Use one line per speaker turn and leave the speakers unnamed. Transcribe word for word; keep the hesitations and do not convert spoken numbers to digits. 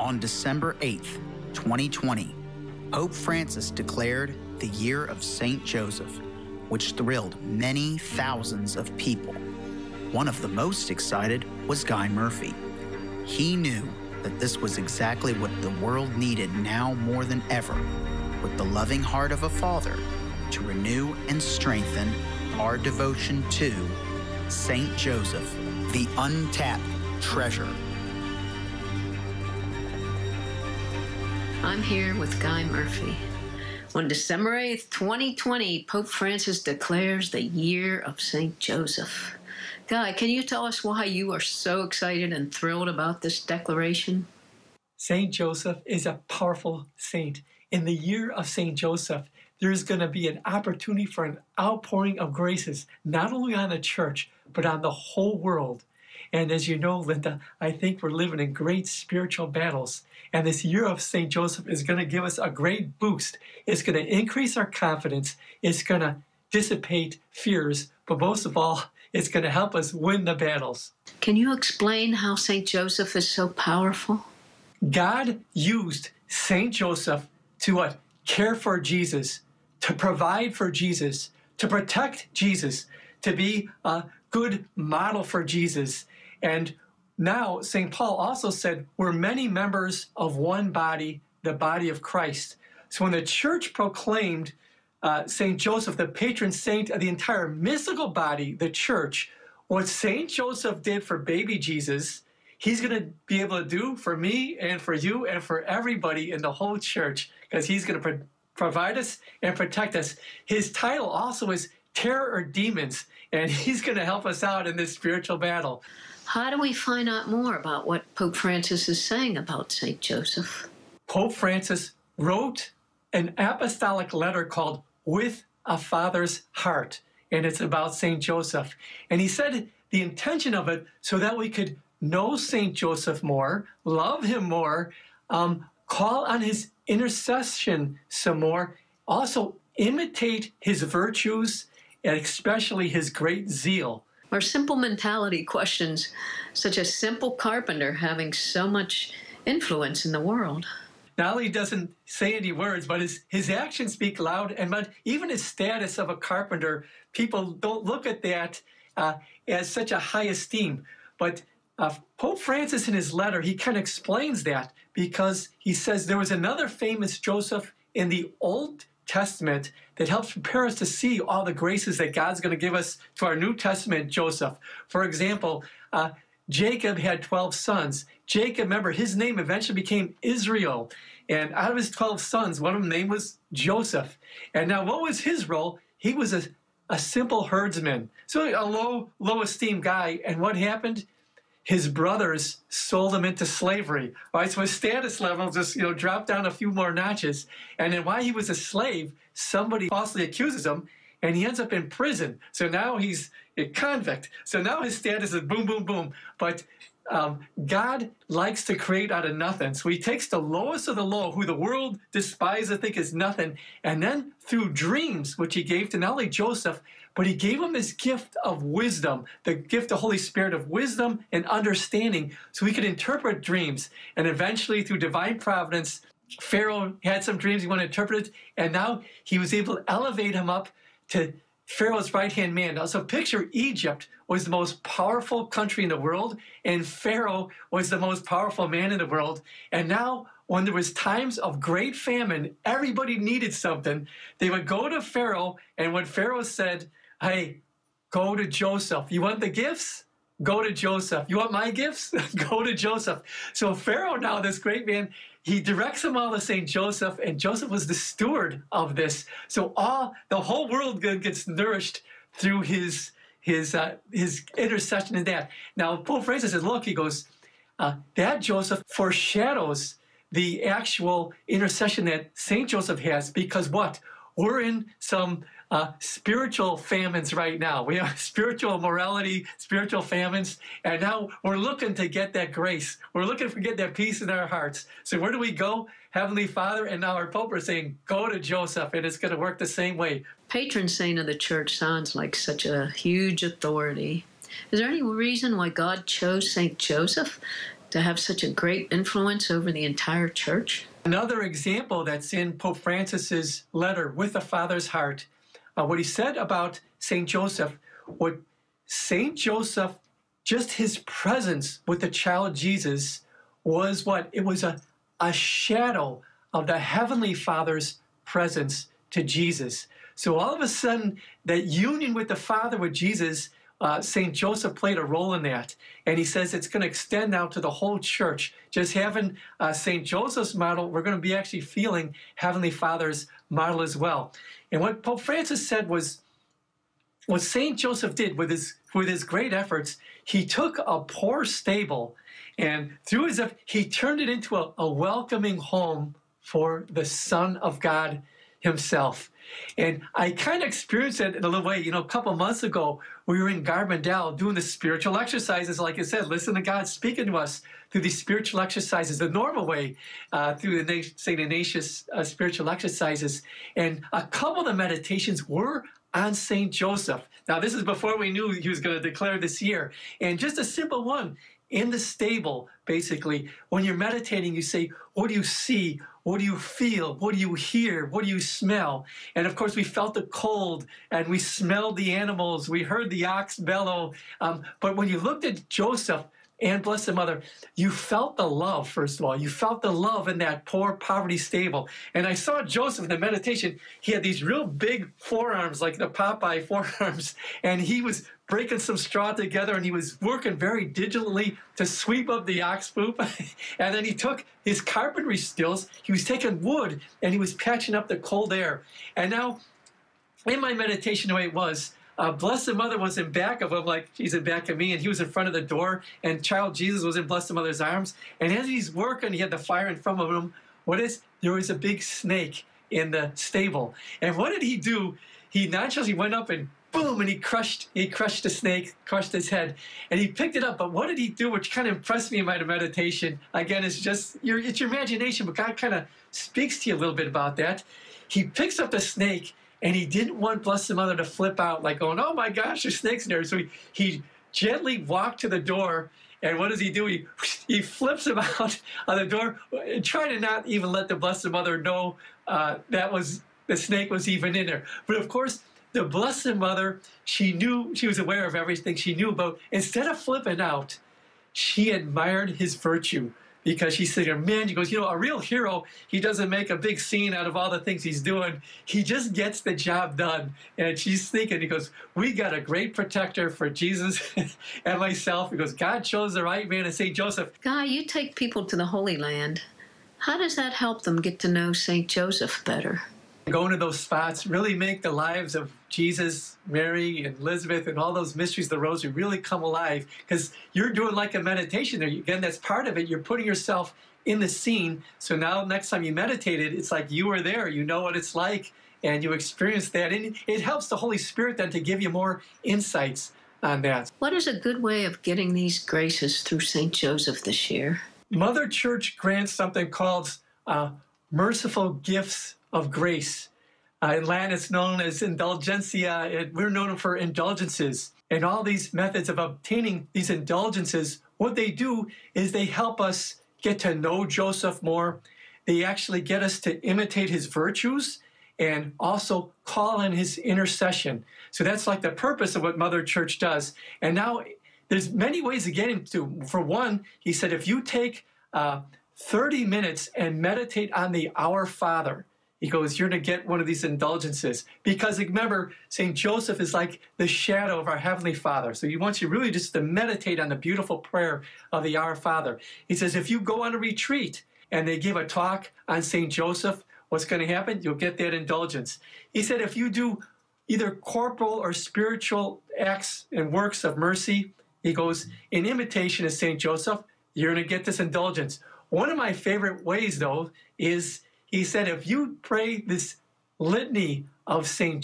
On December eighth, twenty twenty, Pope Francis declared the Year of Saint Joseph, which thrilled many thousands of people. One of the most excited was Guy Murphy. He knew that this was exactly what the world needed now more than ever, with the loving heart of a father to renew and strengthen our devotion to Saint Joseph, the untapped treasure.
I'm here with Guy Murphy. On December eighth, twenty twenty, Pope Francis declares the Year of Saint Joseph. Guy, can you tell us why you are so excited and thrilled about this declaration?
Saint Joseph is a powerful saint. In the Year of Saint Joseph, there's going to be an opportunity for an outpouring of graces, not only on the church, but on the whole world. And as you know, Linda, I think we're living in great spiritual battles. And this Year of Saint Joseph is going to give us a great boost. It's going to increase our confidence. It's going to dissipate fears. But most of all, it's going to help us win the battles.
Can you explain how Saint Joseph is so powerful?
God used Saint Joseph to what? Care for Jesus, to provide for Jesus, to protect Jesus, to be a good model for Jesus. And now Saint Paul also said, we're many members of one body, the body of Christ. So when the church proclaimed uh, Saint Joseph, the patron saint of the entire mystical body, the church, what Saint Joseph did for baby Jesus, he's going to be able to do for me and for you and for everybody in the whole church, because he's going to pro- provide us and protect us. His title also is Terror or Demons, and he's going to help us out in this spiritual battle.
How do we find out more about what Pope Francis is saying about Saint Joseph?
Pope Francis wrote an apostolic letter called With a Father's Heart, and it's about Saint Joseph. And he said the intention of it so that we could know Saint Joseph more, love him more, um, call on his intercession some more, also imitate his virtues, and especially his great zeal.
Or simple mentality questions, such as simple carpenter having so much influence in the world.
Not only doesn't say any words, but his, his actions speak loud, and but even his status of a carpenter, people don't look at that uh, as such a high esteem. But uh, Pope Francis in his letter, he kind of explains that, because he says there was another famous Joseph in the Old Testament that helps prepare us to see all the graces that God's going to give us to our New Testament Joseph. For example, uh, Jacob had twelve sons. Jacob, remember, his name eventually became Israel. And out of his twelve sons, one of them name was Joseph. And now what was his role? He was a, a simple herdsman. So a low, low esteemed guy. And what happened? His brothers sold him into slavery. All right, so his status level just, you know, dropped down a few more notches. And then while he was a slave, somebody falsely accuses him, and he ends up in prison. So now he's a convict. So now his status is boom, boom, boom. But um, God likes to create out of nothing. So he takes the lowest of the low, who the world despises and think is nothing, and then through dreams, which he gave to not only Joseph, but he gave him this gift of wisdom, the gift of Holy Spirit of wisdom and understanding, so he could interpret dreams. And eventually, through divine providence, Pharaoh had some dreams he wanted to interpret it, and now he was able to elevate him up to Pharaoh's right-hand man. Now, so picture Egypt was the most powerful country in the world, and Pharaoh was the most powerful man in the world. And now, when there was times of great famine, everybody needed something, they would go to Pharaoh, and when Pharaoh said, hey, go to Joseph. You want the gifts? Go to Joseph. You want my gifts? Go to Joseph. So Pharaoh now, this great man, he directs them all to Saint Joseph, and Joseph was the steward of this. So all the whole world gets nourished through his his uh, his intercession in that. Now Pope Francis says, look, he goes, uh, that Joseph foreshadows the actual intercession that Saint Joseph has, because what? We're in some uh, spiritual famines right now. We have spiritual morality, spiritual famines, and now we're looking to get that grace. We're looking to get that peace in our hearts. So where do we go? Heavenly Father, and now our Pope are saying, go to Joseph, and it's going to work the same way.
Patron saint of the church sounds like such a huge authority. Is there any reason why God chose Saint Joseph to have such a great influence over the entire church?
Another example that's in Pope Francis's letter, With a Father's Heart, uh, what he said about Saint Joseph, what Saint Joseph, just his presence with the child Jesus was what? It was a, a shadow of the Heavenly Father's presence to Jesus. So all of a sudden, that union with the Father, with Jesus, uh, Saint Joseph played a role in that. And he says it's going to extend now to the whole church. Just having uh, Saint Joseph's model, we're going to be actually feeling Heavenly Father's model as well. And what Pope Francis said was, what Saint Joseph did with his, with his great efforts, he took a poor stable and through his, he turned it into a, a welcoming home for the Son of God himself. And I kind of experienced it in a little way. You know, a couple months ago, we were in Garbandale doing the spiritual exercises. Like I said, listen to God speaking to us through these spiritual exercises, the normal way, uh, through the Saint Ignatius uh, spiritual exercises. And a couple of the meditations were on Saint Joseph. Now, this is before we knew he was going to declare this year. And just a simple one, in the stable, basically, when you're meditating, you say, what do you see? What do you feel? What do you hear? What do you smell? And of course, we felt the cold and we smelled the animals. We heard the ox bellow. Um, but when you looked at Joseph and Blessed Mother, you felt the love, first of all. You felt the love in that poor poverty stable. And I saw Joseph in the meditation. He had these real big forearms, like the Popeye forearms. And he was breaking some straw together, and he was working very diligently to sweep up the ox poop. And then he took his carpentry skills. He was taking wood, and he was patching up the cold air. And now, in my meditation, the way it was, Uh, Blessed Mother was in back of him, like she's in back of me, and he was in front of the door, and child Jesus was in Blessed Mother's arms. And as he's working, he had the fire in front of him. What is? There was a big snake in the stable. And what did he do? He naturally went up and boom, and he crushed, he crushed the snake, crushed his head, and he picked it up. But what did he do, which kind of impressed me in my meditation? Again, it's just, your, it's your imagination, but God kind of speaks to you a little bit about that. He picks up the snake, and he didn't want Blessed Mother to flip out, like going, oh my gosh, there's snakes in there. So he, he gently walked to the door, and what does he do? He, he flips him out on the door, trying to not even let the Blessed Mother know uh, that was, the snake was even in there. But of course, the Blessed Mother, she knew, she was aware of everything she knew about. Instead of flipping out, she admired his virtue. Because she said, man, she goes, you know, a real hero, he doesn't make a big scene out of all the things he's doing. He just gets the job done. And she's thinking, he goes, we got a great protector for Jesus and myself. He goes, God chose the right man in Saint Joseph.
Guy, you take people to the Holy Land. How does that help them get to know Saint Joseph better?
Going to those spots really make the lives of Jesus, Mary, and Elizabeth, and all those mysteries of the Rosary really come alive, because you're doing like a meditation there. Again, that's part of it. You're putting yourself in the scene. So now next time you meditated, it's like you were there. You know what it's like, and you experience that. And it helps the Holy Spirit then to give you more insights on that.
What is a good way of getting these graces through Saint Joseph this year?
Mother Church grants something called uh, merciful gifts of grace. Uh, in Latin, it's known as indulgentia. It, we're known for indulgences. And all these methods of obtaining these indulgences, what they do is they help us get to know Joseph more. They actually get us to imitate his virtues and also call on his intercession. So that's like the purpose of what Mother Church does. And now there's many ways of getting to. For one, he said, if you take uh, thirty minutes and meditate on the Our Father, he goes, you're going to get one of these indulgences. Because remember, Saint Joseph is like the shadow of our Heavenly Father. So he wants you really just to meditate on the beautiful prayer of the Our Father. He says, if you go on a retreat and they give a talk on Saint Joseph, what's going to happen? You'll get that indulgence. He said, if you do either corporal or spiritual acts and works of mercy, he goes, in imitation of Saint Joseph, you're going to get this indulgence. One of my favorite ways, though, is he said, if you pray this litany of Saint